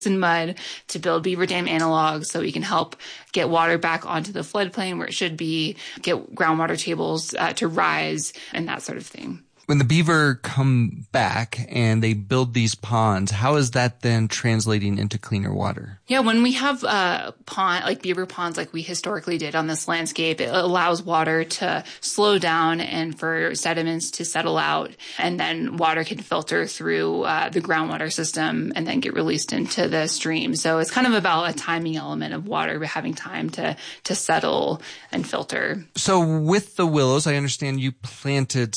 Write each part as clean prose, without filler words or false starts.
and mud to build beaver dam analogs so we can help get water back onto the floodplain where it should be, get groundwater tables to rise, and that sort of thing. When the beaver come back and they build these ponds, how is that then translating into cleaner water? Yeah, when we have like beaver ponds like we historically did on this landscape, it allows water to slow down and for sediments to settle out, and then water can filter through the groundwater system and then get released into the stream. So it's kind of about a timing element of water having time to settle and filter. So with the willows, I understand you planted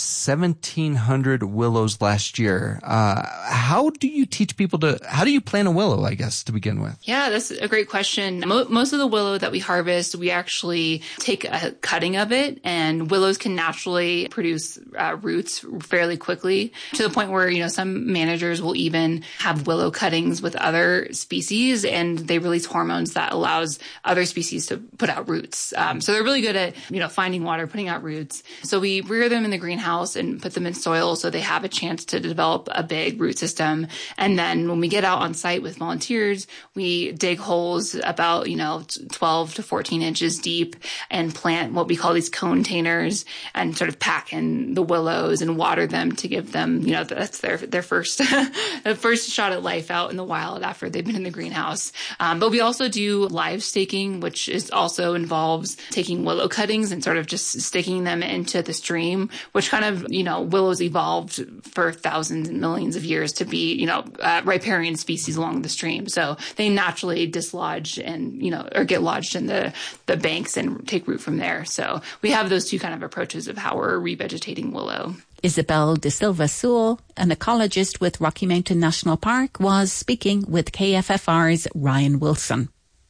1,700 willows last year. How do you teach people how do you plant a willow, I guess, to begin with? Yeah, that's a great question. Most of the willow that we harvest, we actually take a cutting of it, and willows can naturally produce roots fairly quickly to the point where, some managers will even have willow cuttings with other species, and they release hormones that allows other species to put out roots. So they're really good at, finding water, putting out roots. So we rear them in the greenhouse and put them in soil so they have a chance to develop a big root system. And then when we get out on site with volunteers, we dig holes about, 12 to 14 inches deep and plant what we call these containers and sort of pack in the willows and water them to give them, that's their first, the first shot at life out in the wild after they've been in the greenhouse. But we also do live staking, which also involves taking willow cuttings and sort of just sticking them into the stream, which kind of, willows evolved for thousands and millions of years to be, riparian species along the stream. So they naturally dislodge and, or get lodged in the banks and take root from there. So we have those two kind of approaches of how we're revegetating willow. Isabel De Silva Sewell, an ecologist with Rocky Mountain National Park, was speaking with KFFR's Ryan Wilson.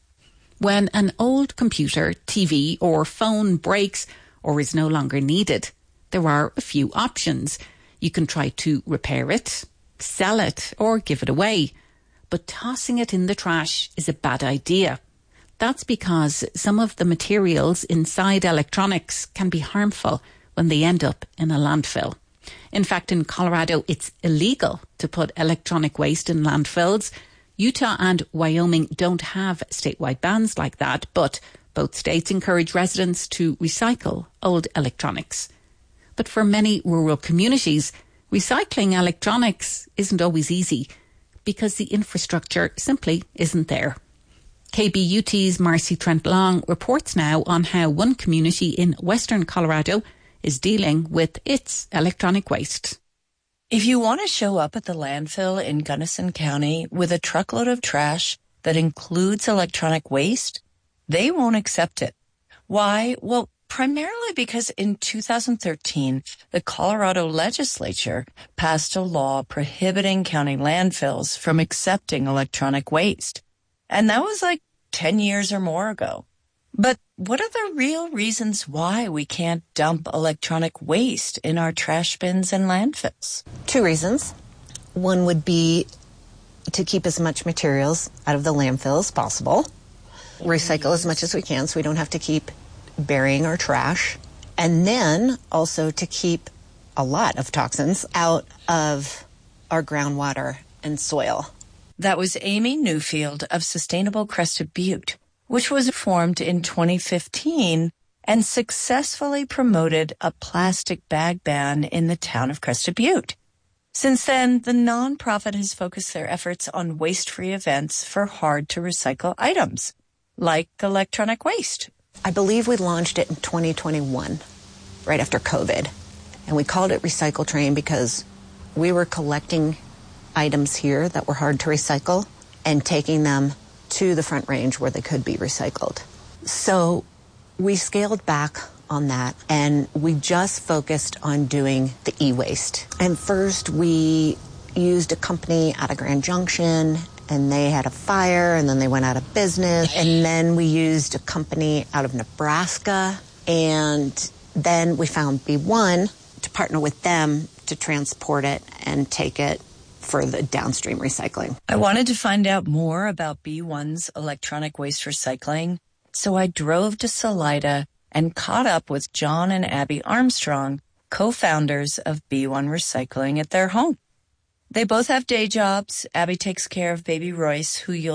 When an old computer, TV or phone breaks or is no longer needed, there are a few options. You can try to repair it, sell it or give it away. But tossing it in the trash is a bad idea. That's because some of the materials inside electronics can be harmful when they end up in a landfill. In fact, in Colorado, it's illegal to put electronic waste in landfills. Utah and Wyoming don't have statewide bans like that, but both states encourage residents to recycle old electronics. But for many rural communities, recycling electronics isn't always easy because the infrastructure simply isn't there. KBUT's Marcy Trent-Long reports now on how one community in western Colorado is dealing with its electronic waste. If you want to show up at the landfill in Gunnison County with a truckload of trash that includes electronic waste, they won't accept it. Why? Well, primarily because in 2013, the Colorado legislature passed a law prohibiting county landfills from accepting electronic waste. And that was like 10 years or more ago. But what are the real reasons why we can't dump electronic waste in our trash bins and landfills? Two reasons. One would be to keep as much materials out of the landfill as possible. Recycle as much as we can so we don't have to keep burying our trash. And then also to keep a lot of toxins out of our groundwater and soil. That was Amy Newfield of Sustainable Crested Butte, which was formed in 2015 and successfully promoted a plastic bag ban in the town of Crested Butte. Since then, the nonprofit has focused their efforts on waste-free events for hard-to-recycle items, like electronic waste. I believe we launched it in 2021, right after COVID. And we called it Recycle Train because we were collecting items here that were hard to recycle and taking them to the Front Range where they could be recycled. So we scaled back on that and we just focused on doing the e-waste. And first we used a company out of Grand Junction and they had a fire and then they went out of business. And then we used a company out of Nebraska and then we found B1 to partner with them to transport it and take it for the downstream recycling. I wanted to find out more about B1's electronic waste recycling, so I drove to Salida and caught up with John and Abby Armstrong, co-founders of B1 Recycling, at their home. They both have day jobs. Abby takes care of baby Royce, who you'll